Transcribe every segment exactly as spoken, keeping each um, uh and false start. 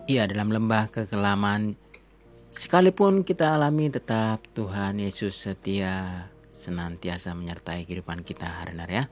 Iya, dalam lembah kekelaman sekalipun kita alami, tetap Tuhan Yesus setia senantiasa menyertai kehidupan kita, Harnar ya.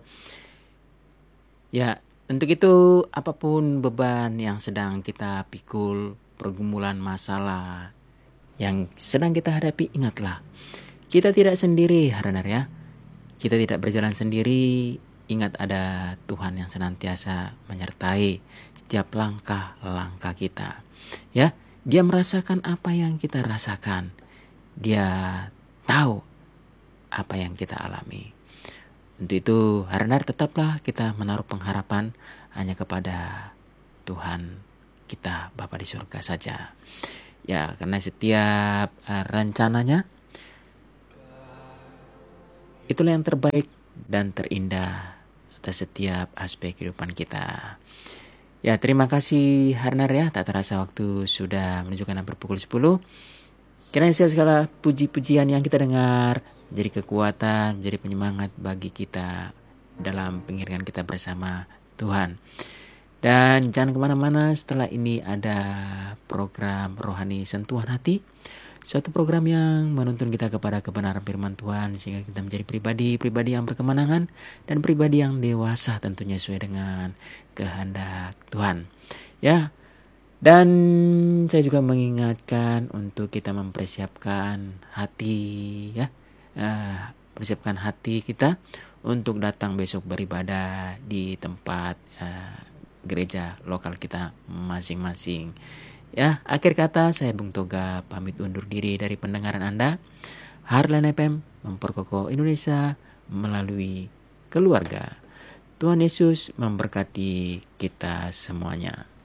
Ya, untuk itu apapun beban yang sedang kita pikul, pergumulan masalah yang sedang kita hadapi, ingatlah, kita tidak sendiri, Harnar ya. Kita tidak berjalan sendiri. Ingat ada Tuhan yang senantiasa menyertai setiap langkah-langkah kita. Ya, Dia merasakan apa yang kita rasakan. Dia tahu apa yang kita alami. Untuk itu, Harnar, tetaplah kita menaruh pengharapan hanya kepada Tuhan kita, Bapa di surga saja. Ya, karena setiap uh, rencananya itulah yang terbaik dan terindah atas setiap aspek kehidupan kita. Ya, terima kasih Harnar ya. Tak terasa waktu sudah menunjukkan hampir pukul sepuluh. Kiranya segala puji-pujian yang kita dengar menjadi kekuatan, menjadi penyemangat bagi kita dalam pengiringan kita bersama Tuhan. Dan jangan kemana-mana, setelah ini ada program Rohani Sentuhan Hati. Suatu program yang menuntun kita kepada kebenaran firman Tuhan, sehingga kita menjadi pribadi-pribadi yang berkemenangan dan pribadi yang dewasa, tentunya sesuai dengan kehendak Tuhan. Ya, dan saya juga mengingatkan untuk kita mempersiapkan hati, ya, uh, persiapkan hati kita untuk datang besok beribadah di tempat uh, gereja lokal kita masing-masing. Ya, akhir kata saya Bung Toga pamit undur diri dari pendengaran Anda. Heartland F M memperkokoh Indonesia melalui keluarga. Tuhan Yesus memberkati kita semuanya.